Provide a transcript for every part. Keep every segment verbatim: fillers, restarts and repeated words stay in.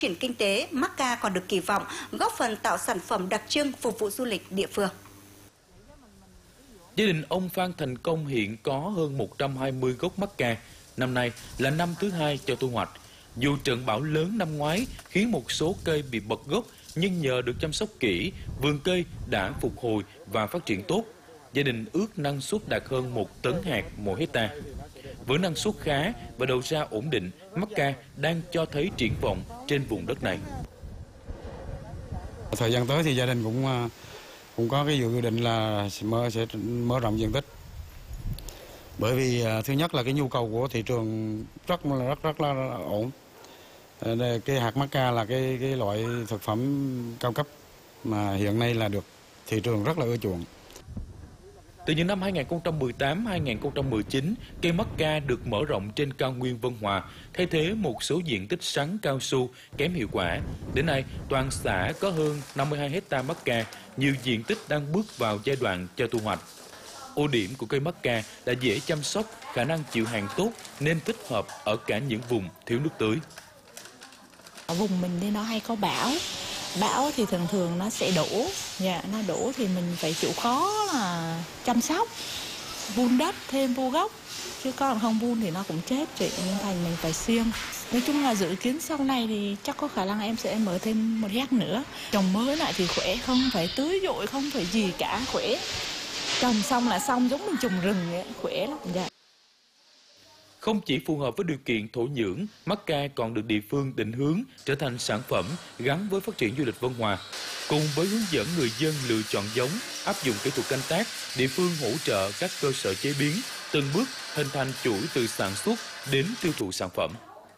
triển kinh tế, Macca còn được kỳ vọng góp phần tạo sản phẩm đặc trưng phục vụ du lịch địa phương. Gia đình ông Phan Thành Công hiện có hơn một trăm hai mươi gốc Macca. Năm nay là năm thứ hai cho thu hoạch. Dù trận bão lớn năm ngoái khiến một số cây bị bật gốc, nhưng nhờ được chăm sóc kỹ, vườn cây đã phục hồi và phát triển tốt. Gia đình ước năng suất đạt hơn một tấn hạt mỗi hecta. Với năng suất khá và đầu ra ổn định, Macca đang cho thấy triển vọng trên vùng đất này. Thời gian tới thì gia đình cũng cũng có cái dự định là mở sẽ mở rộng diện tích. Bởi vì thứ nhất là cái nhu cầu của thị trường rất là rất rất là ổn. Cái hạt Macca là cái cái loại thực phẩm cao cấp mà hiện nay là được thị trường rất là ưa chuộng. Từ những năm hai nghìn không trăm mười tám đến hai nghìn không trăm mười chín, cây Macca được mở rộng trên cao nguyên Vân Hòa, thay thế một số diện tích sắn cao su kém hiệu quả. Đến nay, toàn xã có hơn năm mươi hai hecta Macca, nhiều diện tích đang bước vào giai đoạn cho thu hoạch. Ưu điểm của cây Macca là dễ chăm sóc, khả năng chịu hạn tốt nên thích hợp ở cả những vùng thiếu nước tưới. Ở vùng mình thì nó hay có bão. Bão thì thường thường nó sẽ đổ, dạ, nó đổ thì mình phải chịu khó là chăm sóc, vun đất thêm vô gốc, chứ còn không vun thì nó cũng chết chị, nên thành mình phải siêng. Nói chung là dự kiến sau này thì chắc có khả năng em sẽ mở thêm một héc nữa. Trồng mới lại thì khỏe, không phải tưới dội, không phải gì cả, khỏe. Trồng xong là xong, giống mình trồng rừng ấy, khỏe lắm. Dạ. Không chỉ phù hợp với điều kiện thổ nhưỡng, Macca còn được địa phương định hướng trở thành sản phẩm gắn với phát triển du lịch Vân Hòa. Cùng với hướng dẫn người dân lựa chọn giống, áp dụng kỹ thuật canh tác, địa phương hỗ trợ các cơ sở chế biến, từng bước hình thành chuỗi từ sản xuất đến tiêu thụ sản phẩm.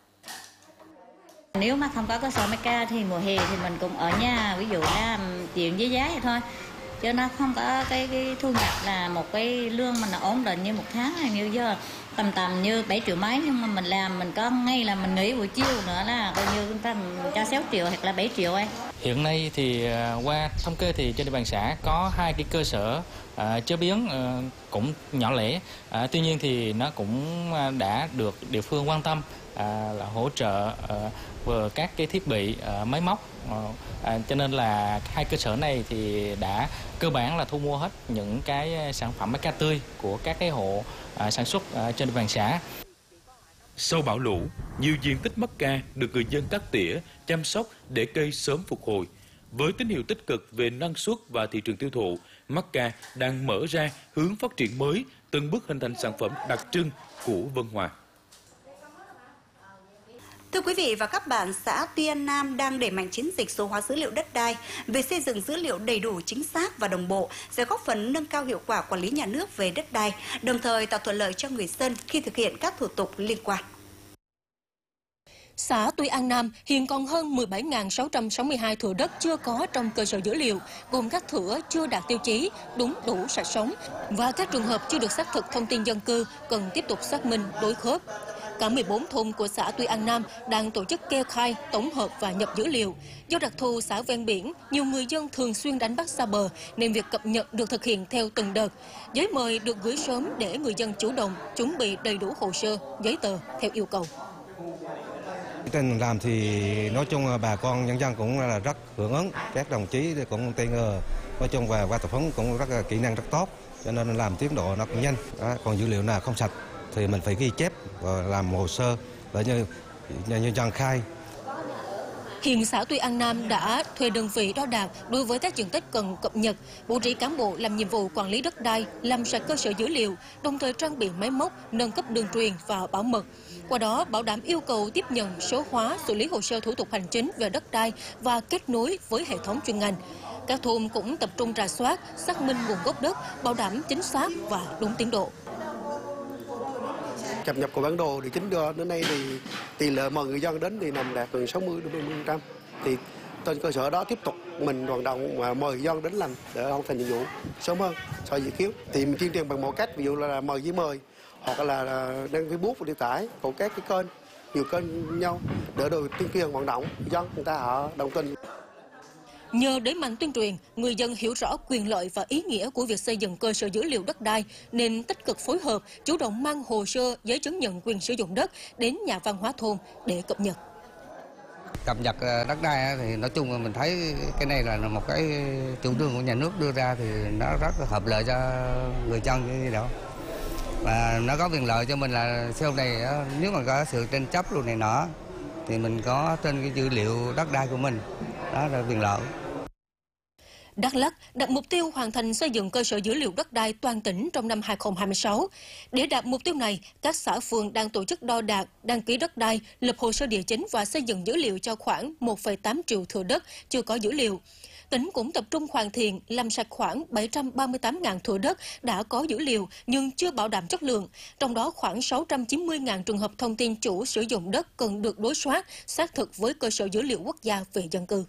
Nếu mà không có cơ sở Macca thì mùa hè thì mình cũng ở nhà, ví dụ là chuyện với giá vậy thôi. Chứ nó không có cái, cái thu nhập là một cái lương mà nó ổn định như một tháng hay như giờ tầm tầm như bảy triệu mấy, nhưng mà mình làm mình có ngay là mình nghỉ buổi chiều nữa là coi như tầm cho sáu triệu hoặc là bảy triệu ấy. Hiện nay thì qua thống kê thì trên địa bàn xã có hai cái cơ sở uh, chế biến uh, cũng nhỏ lẻ, uh, tuy nhiên thì nó cũng đã được địa phương quan tâm uh, là hỗ trợ uh, về các cái thiết bị uh, máy móc, uh, uh, cho nên là hai cơ sở này thì đã cơ bản là thu mua hết những cái sản phẩm Macca tươi của các cái hộ uh, sản xuất uh, trên địa bàn xã. Sau bão lũ, nhiều diện tích Macca được người dân cắt tỉa, chăm sóc để cây sớm phục hồi. Với tín hiệu tích cực về năng suất và thị trường tiêu thụ, Macca đang mở ra hướng phát triển mới, từng bước hình thành sản phẩm đặc trưng của Vân Hòa. Thưa quý vị và các bạn, xã Tuy An Nam đang đẩy mạnh chiến dịch số hóa dữ liệu đất đai. Việc xây dựng dữ liệu đầy đủ, chính xác và đồng bộ sẽ góp phần nâng cao hiệu quả quản lý nhà nước về đất đai, đồng thời tạo thuận lợi cho người dân khi thực hiện các thủ tục liên quan. Xã Tuy An Nam hiện còn hơn mười bảy nghìn sáu trăm sáu mươi hai thửa đất chưa có trong cơ sở dữ liệu, gồm các thửa chưa đạt tiêu chí, đúng đủ sạch sống và các trường hợp chưa được xác thực thông tin dân cư cần tiếp tục xác minh đối khớp. Cả mười bốn thôn của xã Tuy An Nam đang tổ chức kê khai, tổng hợp và nhập dữ liệu. Do đặc thù xã ven biển, nhiều người dân thường xuyên đánh bắt xa bờ nên việc cập nhật được thực hiện theo từng đợt. Giấy mời được gửi sớm để người dân chủ động chuẩn bị đầy đủ hồ sơ, giấy tờ theo yêu cầu. Trên làm thì nói chung bà con nhân dân cũng là rất hưởng ứng, các đồng chí cũng tên nói chung và qua tập huấn cũng rất là kỹ năng rất tốt, cho nên làm tiến độ nó cũng nhanh. Đó. Còn dữ liệu nào không sạch thì mình phải ghi chép và làm hồ sơ để như nhân dân khai. Hiện xã Tuy An Nam đã thuê đơn vị đo đạc đối với các diện tích cần cập nhật, bố trí cán bộ làm nhiệm vụ quản lý đất đai, làm sạch cơ sở dữ liệu, đồng thời trang bị máy móc, nâng cấp đường truyền và bảo mật. Qua đó, bảo đảm yêu cầu tiếp nhận, số hóa, xử lý hồ sơ thủ tục hành chính về đất đai và kết nối với hệ thống chuyên ngành. Các thôn cũng tập trung rà soát, xác minh nguồn gốc đất, bảo đảm chính xác và đúng tiến độ. Cập nhật của bản đồ thì chính đến nay thì tỷ lệ mời người dân đến thì nằm đạt từ sáu mươi đến bảy mươi phần trăm. Thì trên cơ sở đó tiếp tục mình vận động mà mời người dân đến làm để hoàn thành nhiệm vụ sớm hơn so với dự kiến. Thì mình tuyên truyền bằng mọi cách, ví dụ là mời giấy mời hoặc là đăng Facebook và đăng tải của các cái kênh, nhiều kênh nhau để rồi tuyên truyền vận động dân người ta họ đồng tình. Nhờ đẩy mạnh tuyên truyền, người dân hiểu rõ quyền lợi và ý nghĩa của việc xây dựng cơ sở dữ liệu đất đai nên tích cực phối hợp, chủ động mang hồ sơ, giấy chứng nhận quyền sử dụng đất đến nhà văn hóa thôn để cập nhật. Cập nhật đất đai thì nói chung là mình thấy cái này là một cái chủ trương của nhà nước đưa ra thì nó rất là hợp lợi cho người dân như vậy đó. Và nó có quyền lợi cho mình là sau này nếu mà có sự tranh chấp luôn này nọ thì mình có trên cái dữ liệu đất đai của mình, đó là quyền lợi. Đắk Lắk đặt mục tiêu hoàn thành xây dựng cơ sở dữ liệu đất đai toàn tỉnh trong năm hai không hai sáu. Để đạt mục tiêu này, các xã phường đang tổ chức đo đạc, đăng ký đất đai, lập hồ sơ địa chính và xây dựng dữ liệu cho khoảng một phẩy tám triệu thửa đất chưa có dữ liệu. Tỉnh cũng tập trung hoàn thiện, làm sạch khoảng bảy trăm ba mươi tám nghìn thửa đất đã có dữ liệu nhưng chưa bảo đảm chất lượng. Trong đó khoảng sáu trăm chín mươi nghìn trường hợp thông tin chủ sử dụng đất cần được đối soát, xác thực với cơ sở dữ liệu quốc gia về dân cư.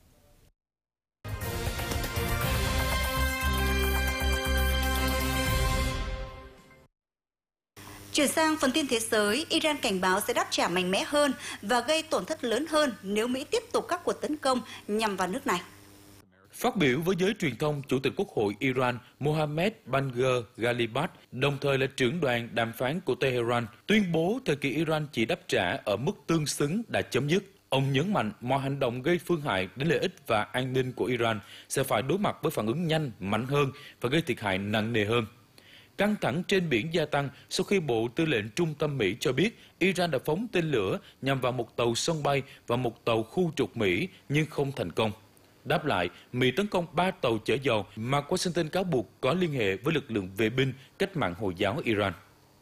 Chuyển sang phần tin thế giới, Iran cảnh báo sẽ đáp trả mạnh mẽ hơn và gây tổn thất lớn hơn nếu Mỹ tiếp tục các cuộc tấn công nhằm vào nước này. Phát biểu với giới truyền thông, Chủ tịch Quốc hội Iran Mohammad Bagher Ghalibaf, đồng thời là trưởng đoàn đàm phán của Tehran, tuyên bố thời kỳ Iran chỉ đáp trả ở mức tương xứng đã chấm dứt. Ông nhấn mạnh mọi hành động gây phương hại đến lợi ích và an ninh của Iran sẽ phải đối mặt với phản ứng nhanh, mạnh hơn và gây thiệt hại nặng nề hơn. Căng thẳng trên biển gia tăng sau khi Bộ Tư lệnh Trung tâm Mỹ cho biết Iran đã phóng tên lửa nhằm vào một tàu sân bay và một tàu khu trục Mỹ nhưng không thành công. Đáp lại, Mỹ tấn công ba tàu chở dầu mà Washington cáo buộc có liên hệ với lực lượng vệ binh cách mạng Hồi giáo Iran.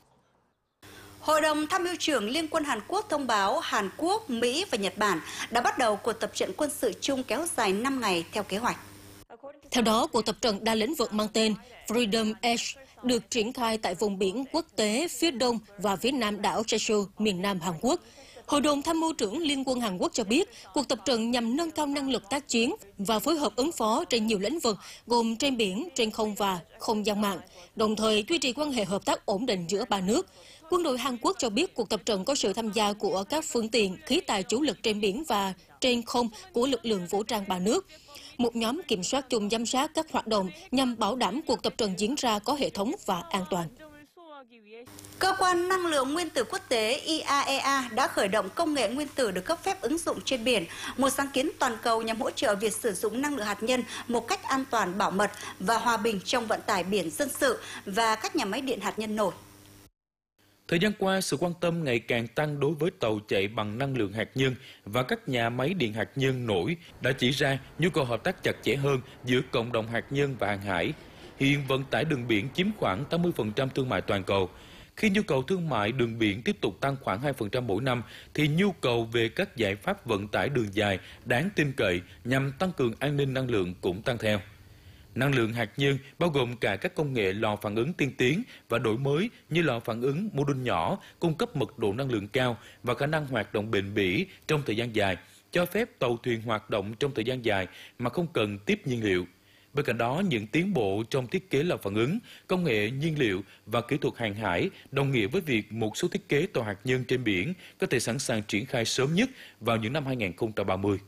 Hội đồng Tham mưu trưởng Liên quân Hàn Quốc thông báo Hàn Quốc, Mỹ và Nhật Bản đã bắt đầu cuộc tập trận quân sự chung kéo dài năm ngày theo kế hoạch. Theo đó, cuộc tập trận đa lĩnh vực mang tên Freedom Edge được triển khai tại vùng biển quốc tế phía đông và phía nam đảo Jeju, miền nam Hàn Quốc. Hội đồng Tham mưu trưởng Liên quân Hàn Quốc cho biết cuộc tập trận nhằm nâng cao năng lực tác chiến và phối hợp ứng phó trên nhiều lĩnh vực gồm trên biển, trên không và không gian mạng, đồng thời duy trì quan hệ hợp tác ổn định giữa ba nước. Quân đội Hàn Quốc cho biết cuộc tập trận có sự tham gia của các phương tiện, khí tài chủ lực trên biển và trên không của lực lượng vũ trang ba nước. Một nhóm kiểm soát chung giám sát các hoạt động nhằm bảo đảm cuộc tập trận diễn ra có hệ thống và an toàn. Cơ quan Năng lượng Nguyên tử Quốc tế I A E A đã khởi động công nghệ nguyên tử được cấp phép ứng dụng trên biển, một sáng kiến toàn cầu nhằm hỗ trợ việc sử dụng năng lượng hạt nhân một cách an toàn, bảo mật và hòa bình trong vận tải biển dân sự và các nhà máy điện hạt nhân nổi. Thời gian qua, sự quan tâm ngày càng tăng đối với tàu chạy bằng năng lượng hạt nhân và các nhà máy điện hạt nhân nổi đã chỉ ra nhu cầu hợp tác chặt chẽ hơn giữa cộng đồng hạt nhân và hàng hải. Hiện vận tải đường biển chiếm khoảng tám mươi phần trăm thương mại toàn cầu. Khi nhu cầu thương mại đường biển tiếp tục tăng khoảng hai phần trăm mỗi năm, thì nhu cầu về các giải pháp vận tải đường dài đáng tin cậy nhằm tăng cường an ninh năng lượng cũng tăng theo. Năng lượng hạt nhân bao gồm cả các công nghệ lò phản ứng tiên tiến và đổi mới như lò phản ứng mô đun nhỏ, cung cấp mật độ năng lượng cao và khả năng hoạt động bền bỉ trong thời gian dài, cho phép tàu thuyền hoạt động trong thời gian dài mà không cần tiếp nhiên liệu. Bên cạnh đó, những tiến bộ trong thiết kế lò phản ứng, công nghệ nhiên liệu và kỹ thuật hàng hải đồng nghĩa với việc một số thiết kế tàu hạt nhân trên biển có thể sẵn sàng triển khai sớm nhất vào những năm hai nghìn không trăm ba mươi.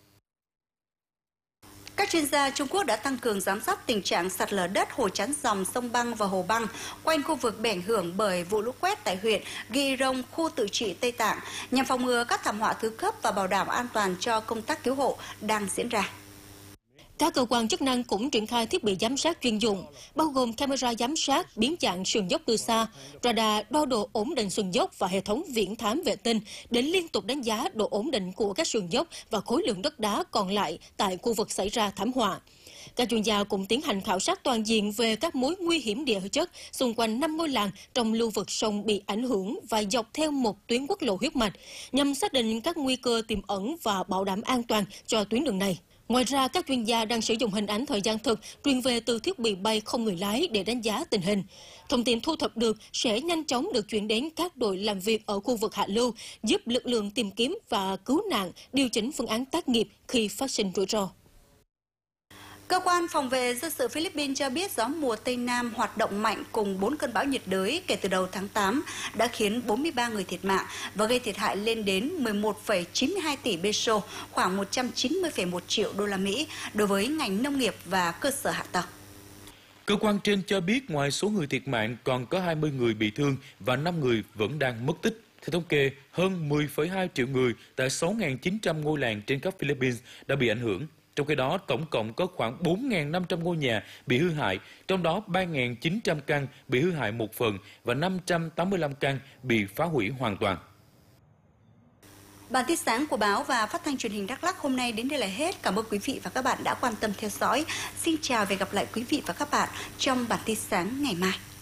Các chuyên gia Trung Quốc đã tăng cường giám sát tình trạng sạt lở đất, hồ chắn dòng, sông băng và hồ băng quanh khu vực bị ảnh hưởng bởi vụ lũ quét tại huyện Ghi Rong, khu tự trị Tây Tạng, nhằm phòng ngừa các thảm họa thứ cấp và bảo đảm an toàn cho công tác cứu hộ đang diễn ra. Các cơ quan chức năng cũng triển khai thiết bị giám sát chuyên dụng, bao gồm camera giám sát biến dạng sườn dốc từ xa, radar đo độ ổn định sườn dốc và hệ thống viễn thám vệ tinh để liên tục đánh giá độ ổn định của các sườn dốc và khối lượng đất đá còn lại tại khu vực xảy ra thảm họa. Các chuyên gia cũng tiến hành khảo sát toàn diện về các mối nguy hiểm địa chất xung quanh năm ngôi làng trong lưu vực sông bị ảnh hưởng và dọc theo một tuyến quốc lộ huyết mạch, nhằm xác định các nguy cơ tiềm ẩn và bảo đảm an toàn cho tuyến đường này. Ngoài ra, các chuyên gia đang sử dụng hình ảnh thời gian thực truyền về từ thiết bị bay không người lái để đánh giá tình hình. Thông tin thu thập được sẽ nhanh chóng được chuyển đến các đội làm việc ở khu vực hạ lưu, giúp lực lượng tìm kiếm và cứu nạn điều chỉnh phương án tác nghiệp khi phát sinh rủi ro. Cơ quan phòng vệ dân sự Philippines cho biết gió mùa Tây Nam hoạt động mạnh cùng bốn cơn bão nhiệt đới kể từ đầu tháng tám đã khiến bốn mươi ba người thiệt mạng và gây thiệt hại lên đến mười một phẩy chín mươi hai tỷ peso, khoảng một trăm chín mươi phẩy một triệu đô la Mỹ đối với ngành nông nghiệp và cơ sở hạ tầng. Cơ quan trên cho biết ngoài số người thiệt mạng còn có hai mươi người bị thương và năm người vẫn đang mất tích. Theo thống kê, hơn mười phẩy hai triệu người tại sáu nghìn chín trăm ngôi làng trên khắp Philippines đã bị ảnh hưởng. Trong khi đó, tổng cộng có khoảng bốn nghìn năm trăm ngôi nhà bị hư hại, trong đó ba nghìn chín trăm căn bị hư hại một phần và năm trăm tám mươi lăm căn bị phá hủy hoàn toàn. Bản tin sáng của báo và phát thanh truyền hình Đắk Lắk hôm nay đến đây là hết. Cảm ơn quý vị và các bạn đã quan tâm theo dõi. Xin chào và hẹn gặp lại quý vị và các bạn trong bản tin sáng ngày mai.